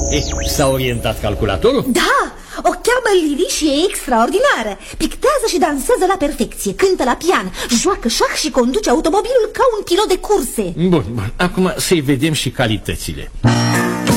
S-a orientat calculatorul? Da, o cheamă Lili și e extraordinară. Pictează și dansează la perfecție, cântă la pian, joacă șah și conduce automobilul ca un pilot de curse. Bun, acum să-i vedem și calitățile.